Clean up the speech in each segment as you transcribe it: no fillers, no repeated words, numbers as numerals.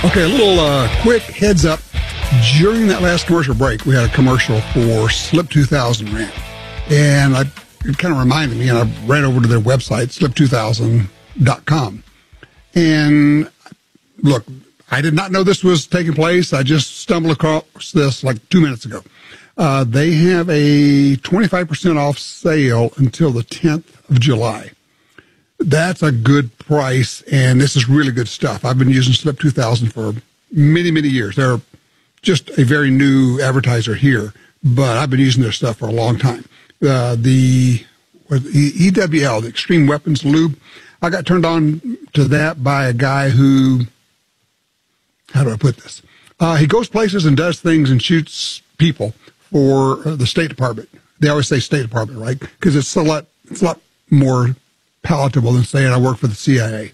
Okay, a little quick heads up. During that last commercial break, we had a commercial for Slip 2000 Ram. And it kind of reminded me, and I ran over to their website, slip2000.com. And look, I did not know this was taking place. I just stumbled across this like 2 minutes ago. They have a 25% off sale until the 10th of July. That's a good price, and this is really good stuff. I've been using Slip 2000 for many, many years. They're just a very new advertiser here, but I've been using their stuff for a long time. The EWL, the Extreme Weapons Lube, I got turned on to that by a guy who, how do I put this? He goes places and does things and shoots people for the State Department. They always say State Department, right? Because it's a lot more palatable than saying I work for the CIA.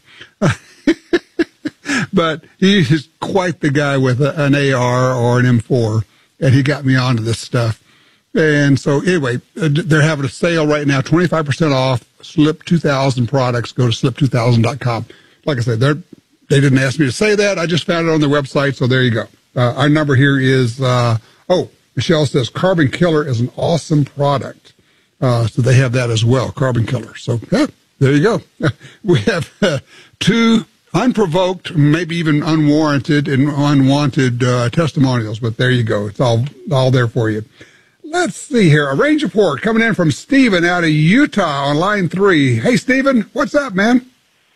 But he is quite the guy with an AR or an M4, and he got me onto this stuff. And so anyway, they're having a sale right now, 25% off Slip 2000 products. Go to slip2000.com. Like I said, they didn't ask me to say that. I just found it on their website, so there you go. Our number here is, Michelle says Carbon Killer is an awesome product. So they have that as well, Carbon Killer. So yeah, there you go. We have two unprovoked, maybe even unwarranted and unwanted testimonials, but there you go. It's all there for you. Let's see here. A range report coming in from Steven out of Utah on line 3. Hey, Steven, what's up, man?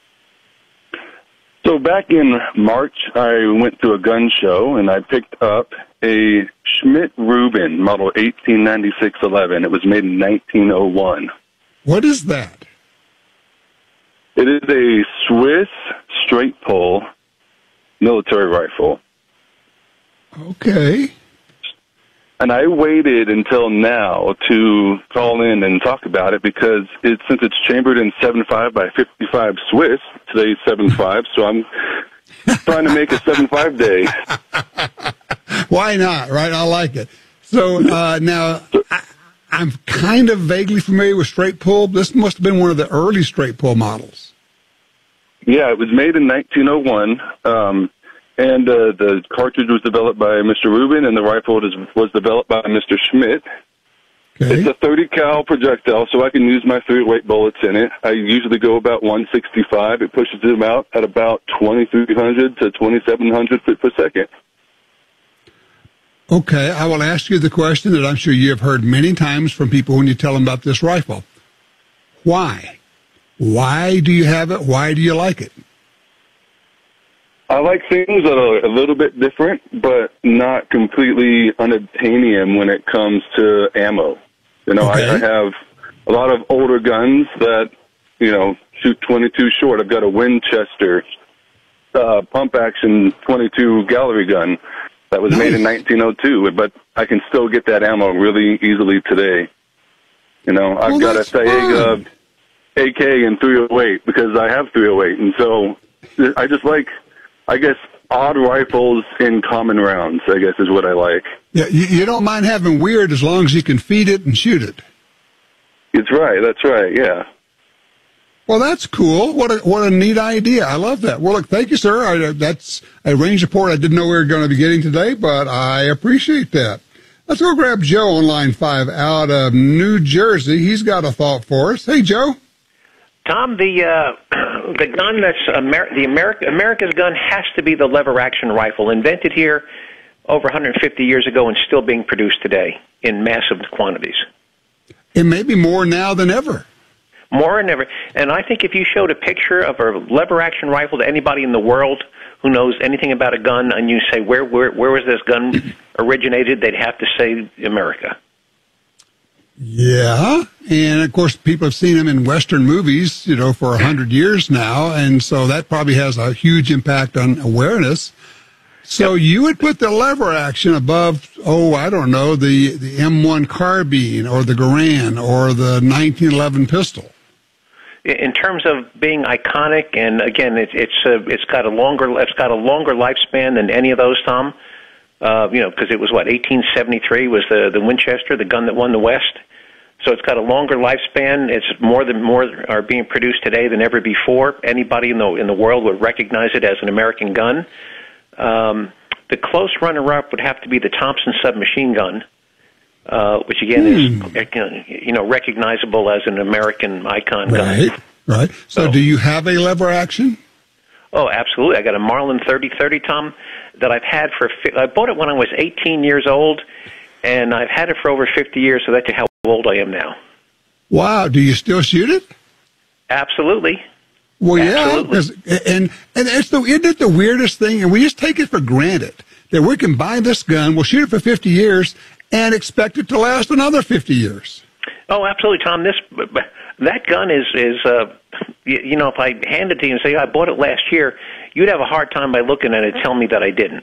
So back in March, I went to a gun show, and I picked up a Schmidt-Rubin model 1896-11. It was made in 1901. What is that? It is a Swiss straight pull military rifle. Okay. And I waited until now to call in and talk about it because since it's chambered in 7.5 by 55 Swiss, today's 7.5, so I'm trying to make a 7.5 day. Why not, right? I like it. So now, I'm kind of vaguely familiar with straight pull. This must have been one of the early straight pull models. Yeah, it was made in 1901. And the cartridge was developed by Mr. Rubin, and the rifle was developed by Mr. Schmidt. Okay. It's a 30 cal projectile, so I can use my 308 bullets in it. I usually go about 165. It pushes them out at about 2,300 to 2,700 feet per second. Okay, I will ask you the question that I'm sure you have heard many times from people when you tell them about this rifle. Why? Why do you have it? Why do you like it? I like things that are a little bit different, but not completely unobtainium when it comes to ammo. You know, okay. I have a lot of older guns that, shoot 22 short. I've got a Winchester pump action 22 gallery gun that was made in 1902, but I can still get that ammo really easily today. I've got a Saiga AK and 308 because I have 308, and so I just like, I guess, odd rifles in common rounds, I guess, is what I like. Yeah, you don't mind having weird as long as you can feed it and shoot it. That's right, yeah. Well, that's cool. What a neat idea. I love that. Well, look, thank you, sir. That's a range report I didn't know we were going to be getting today, but I appreciate that. Let's go grab Joe on line 5 out of New Jersey. He's got a thought for us. Hey, Joe. Tom, the gun that's America's gun has to be the lever-action rifle, invented here over 150 years ago and still being produced today in massive quantities. It may be more now than ever. More than ever. And I think if you showed a picture of a lever-action rifle to anybody in the world who knows anything about a gun, and you say, where was this gun originated, they'd have to say America. Yeah, and of course people have seen them in Western movies, for 100 years now, and so that probably has a huge impact on awareness. So you would put the lever action above, I don't know, the M1 carbine or the Garand or the 1911 pistol. In terms of being iconic, and again, it's got a longer lifespan than any of those, Tom. Because it was 1873 was the Winchester, the gun that won the West. So it's got a longer lifespan. It's more are being produced today than ever before. Anybody in the world would recognize it as an American gun. The close runner-up would have to be the Thompson submachine gun, which again is recognizable as an American icon gun. Right. So do you have a lever action? Oh, absolutely. I got a Marlin 30-30, Tom, that I've had I bought it when I was 18 years old, and I've had it for over 50 years, so that's how old I am now. Wow. Do you still shoot it? Absolutely. Well, yeah. And isn't it the weirdest thing? And we just take it for granted that we can buy this gun, we'll shoot it for 50 years, and expect it to last another 50 years. Oh, absolutely, Tom. That gun is if I hand it to you and say, I bought it last year, you'd have a hard time by looking at it telling me that I didn't.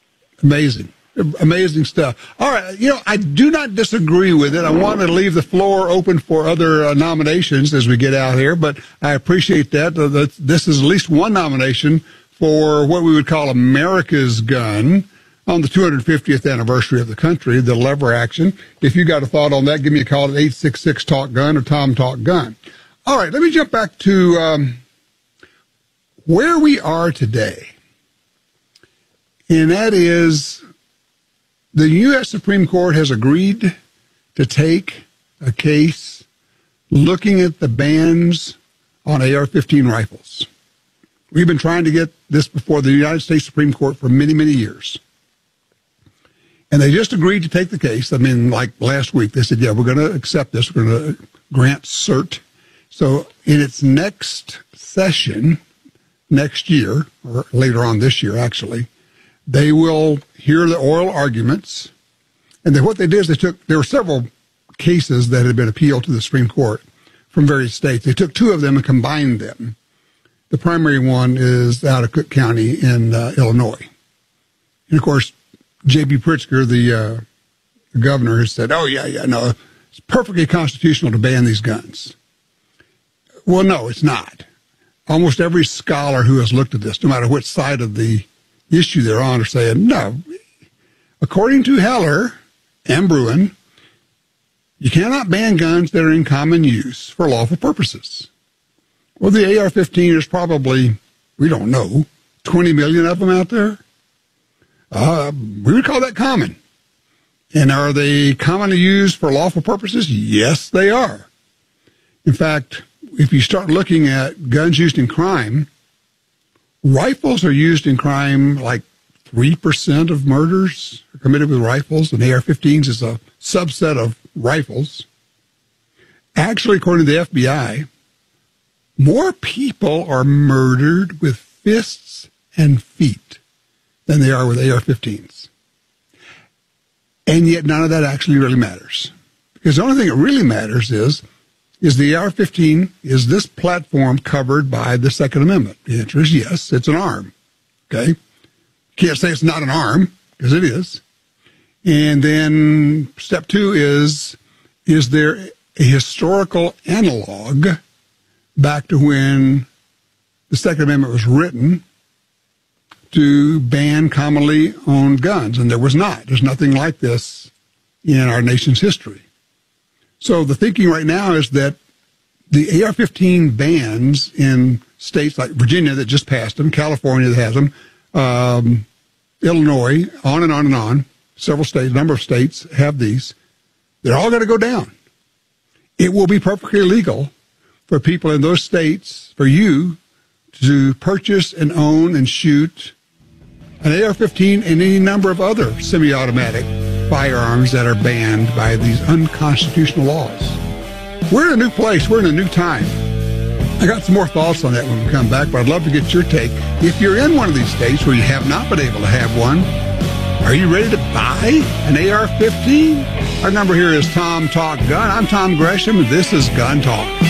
Amazing stuff. All right, I do not disagree with it. I want to leave the floor open for other nominations as we get out here, but I appreciate that. This is at least one nomination for what we would call America's gun on the 250th anniversary of the country, the lever action. If you got a thought on that, give me a call at 866-TALK-GUN or Tom Talk Gun. All right, let me jump back to where we are today, and that is the U.S. Supreme Court has agreed to take a case looking at the bans on AR-15 rifles. We've been trying to get this before the United States Supreme Court for many, many years. And they just agreed to take the case. I mean, like last week, they said, yeah, we're going to accept this. We're going to grant cert. So in its next session, next year, or later on this year, actually, they will hear the oral arguments. And then what they did is there were several cases that had been appealed to the Supreme Court from various states. They took two of them and combined them. The primary one is out of Cook County in Illinois. And, of course, J.B. Pritzker, the governor, has said, no, it's perfectly constitutional to ban these guns. Well, no, it's not. Almost every scholar who has looked at this, no matter which side of the issue they're on, are saying, no, according to Heller and Bruin, you cannot ban guns that are in common use for lawful purposes. Well, the AR-15 is probably, we don't know, 20 million of them out there. We would call that common. And are they commonly used for lawful purposes? Yes, they are. In fact, if you start looking at guns used in crime, rifles are used in crime like 3% of murders are committed with rifles, and AR-15s is a subset of rifles. Actually, according to the FBI, more people are murdered with fists and feet than they are with AR-15s. And yet none of that actually really matters. Because the only thing that really matters is the AR-15, is this platform covered by the Second Amendment? The answer is yes, it's an arm. Okay? Can't say it's not an arm, because it is. And then step two is there a historical analog back to when the Second Amendment was written to ban commonly owned guns? And there was not. There's nothing like this in our nation's history. So the thinking right now is that the AR-15 bans in states like Virginia that just passed them, California that has them, Illinois, on and on and on, several states, a number of states have these. They're all going to go down. It will be perfectly legal for people in those states, for you, to purchase and own and shoot an AR-15 and any number of other semi-automatic firearms that are banned by these unconstitutional laws. We're in a new place. We're in a new time. I got some more thoughts on that when we come back, but I'd love to get your take. If you're in one of these states where you have not been able to have one, are you ready to buy an AR-15? Our number here is Tom Talk Gun. I'm Tom Gresham. This is Gun Talk.